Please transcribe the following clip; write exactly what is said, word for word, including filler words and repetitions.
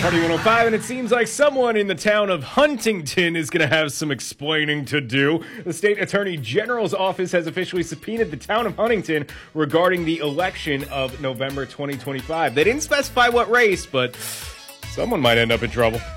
Party one oh five, and it seems like someone in the town of Huntington is going to have some explaining to do. The state attorney general's office has officially subpoenaed the town of Huntington regarding the election of November twenty twenty-five. They didn't specify what race, but someone might end up in trouble.